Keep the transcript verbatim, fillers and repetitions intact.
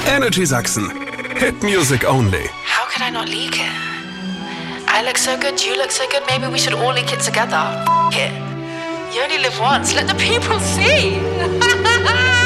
Energy Sachsen. Hit music only. How could I not leak it? I look so good, you look so good, maybe we should all leak it together. F it. You only live once, let the people see.